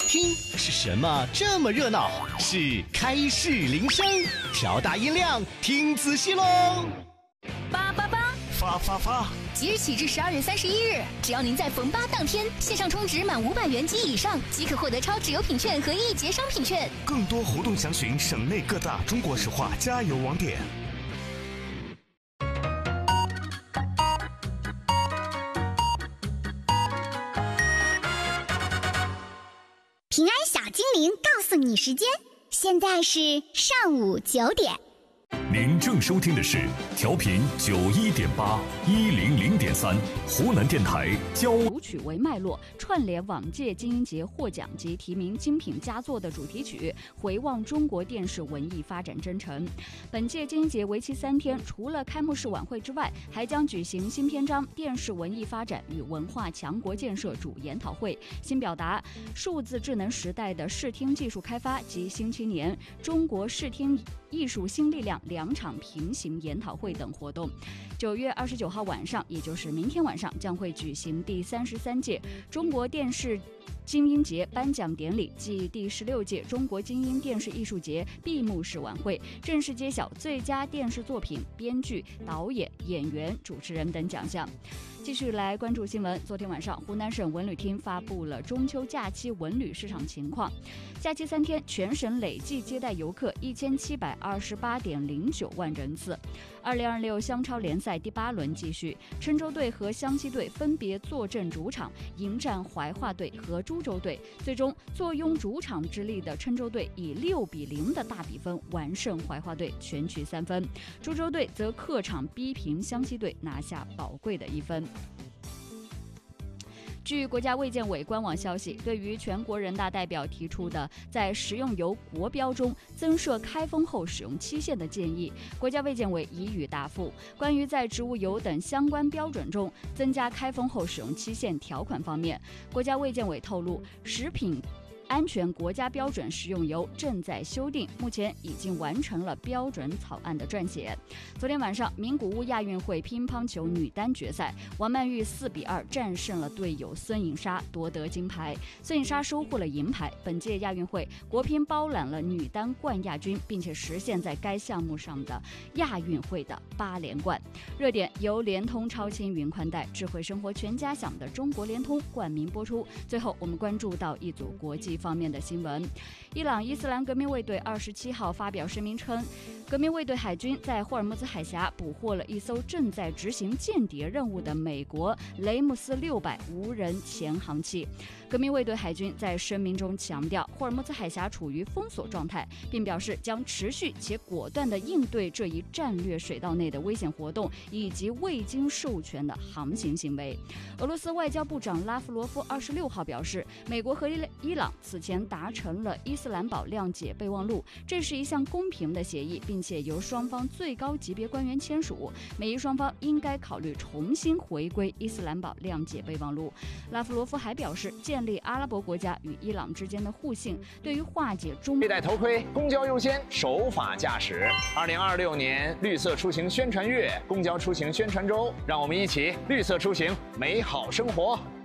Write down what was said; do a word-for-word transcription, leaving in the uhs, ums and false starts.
听是什么这么热闹？是开市铃声，调大音量，听仔细喽！ 八八八， 发发发！ 即日起至十二月三十一日，只要您在逢八当天线上充值满五百元及以上，即可获得超值优品券和一节商品券。 更多活动详询省内各大中国石化加油网点。 平安小精灵告诉你时间，现在是上午九点。 您正收听的是调频九一点八一零零点三湖南电台交舞曲为脉络，串联往届金鹰节获奖及提名精品佳作的主题曲，回望中国电视文艺发展征程。本届金鹰节为期三天，除了开幕式晚会之外，还将举行新篇章电视文艺发展与文化强国建设主研讨会、新表达数字智能时代的视听技术开发及新青年中国视听艺术新力量两场平行研讨会等活动。九月二十九号晚上，也就是明天晚上，将会举行第三十三届中国电视金鹰节颁奖典礼暨第十六届中国金鹰电视艺术节闭幕式晚会，正式揭晓最佳电视作品、编剧、导演、演员、主持人等奖项。继续来关注新闻。昨天晚上，湖南省文旅厅发布了中秋假期文旅市场情况。假期三天，全省累计接待游客一千七百二十八点零九万人次。二零二六湘超联赛第八轮继续，郴州队和湘西队分别坐镇主场，迎战怀化队和株洲队。最终，坐拥主场之力的郴州队以六比零的大比分完胜怀化队，全取三分；株洲队则客场逼平湘西队，拿下宝贵的一分。据国家卫健委官网消息，对于全国人大代表提出的在食用油国标中增设开封后使用期限的建议，国家卫健委已予答复。关于在植物油等相关标准中增加开封后使用期限条款方面，国家卫健委透露，食品安全国家标准食用油正在修订，目前已经完成了标准草案的撰写。昨天晚上，名古屋亚运会乒乓球女单决赛，王曼玉四比二战胜了队友孙颖莎，夺得金牌。孙颖莎收获了银牌。本届亚运会，国乒包揽了女单冠亚军，并且实现在该项目上的亚运会的八连冠。热点由联通超轻云宽带、智慧生活全家享的中国联通冠名播出。最后，我们关注到一组国际方面的新闻。伊朗伊斯兰革命卫队二十七号发表声明称，革命卫队海军在霍尔木兹海峡捕获了一艘正在执行间谍任务的美国雷姆斯六百无人潜航器。革命卫队海军在声明中强调，霍尔木兹海峡处于封锁状态，并表示将持续且果断地应对这一战略水道内的危险活动以及未经授权的航行行为。俄罗斯外交部长拉夫罗夫二十六号表示，美国和伊朗此前达成了伊斯兰堡谅解备忘录，这是一项公平的协议，并且由双方最高级别官员签署。美伊双方应该考虑重新回归伊斯兰堡谅解备忘录。拉夫罗夫还表示，建立阿拉伯国家与伊朗之间的互信，对于化解中佩戴头盔，公交优先，守法驾驶。二零二六年绿色出行宣传月，公交出行宣传周，让我们一起绿色出行，美好生活。